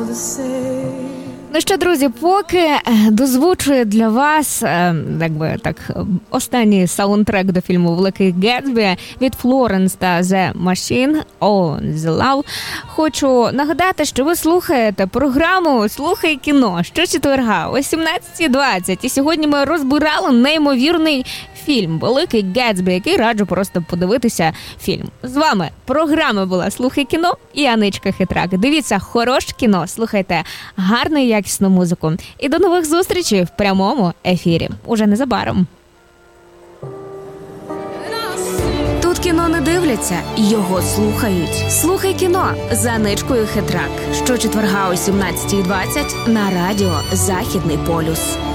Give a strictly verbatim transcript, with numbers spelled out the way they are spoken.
Ну що, друзі, поки дозвучую для вас, якби так, останній саундтрек до фільму «Великий Гетсбі» від Florence та The Machine «On the Love», хочу нагадати, що ви слухаєте програму «Слухай кіно» щочетверга о сімнадцята двадцять. І сьогодні ми розбирали неймовірний фільм «Великий Гетсбі», який раджу просто подивитися фільм. З вами програма була «Слухай кіно» і Аничка Хитрак. Дивіться хороше кіно, слухайте гарну і якісну музику. І до нових зустрічей в прямому ефірі. Уже незабаром. Тут кіно не дивляться, його слухають. «Слухай кіно» з Аничкою Хитрак. Щочетверга о сімнадцята двадцять на радіо «Західний полюс».